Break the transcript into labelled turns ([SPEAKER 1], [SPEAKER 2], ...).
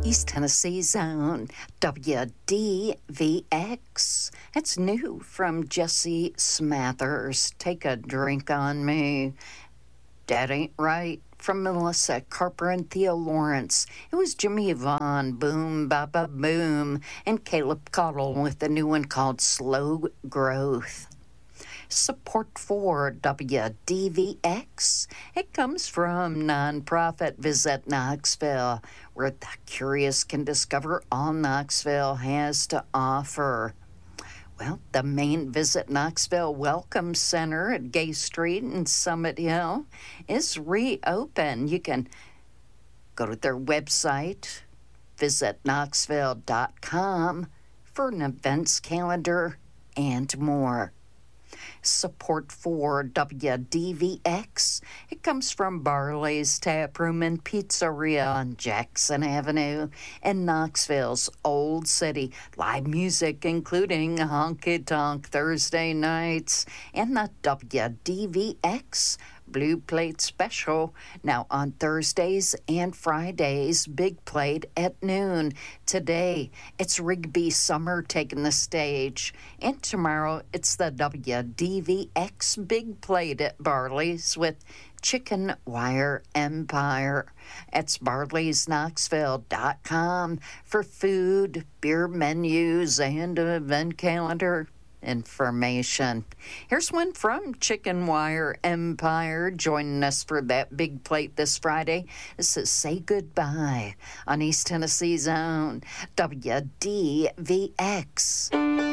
[SPEAKER 1] East Tennessee's own WDVX. It's new from Jesse Smathers. Take a drink on me. That ain't right. From Melissa Carper and Theo Lawrence. It was Jimmy Vaughn, Boom Baba Boom, and Caleb Cottle with a new one called Slow Growth. Support for WDVX. It comes from nonprofit Visit Knoxville, where the curious can discover all Knoxville has to offer. Well, the main Visit Knoxville Welcome Center at Gay Street and Summit Hill is reopened. You can go to their website, visitknoxville.com, for an events calendar and more. Support for WDVX. It comes from Barley's Tap Room and Pizzeria on Jackson Avenue in Knoxville's Old City. Live music including Honky Tonk Thursday nights and the WDVX Blue Plate Special, now on Thursdays and Fridays, Big Plate at noon. Today, it's Rigby Summer taking the stage, and tomorrow it's the WDVX Big Plate at Barley's with Chicken Wire Empire. It's barleysknoxville.com for food, beer menus, and event calendar information. Here's one from Chicken Wire Empire joining us for that big plate this Friday. This is Say Goodbye on East Tennessee's own WDVX.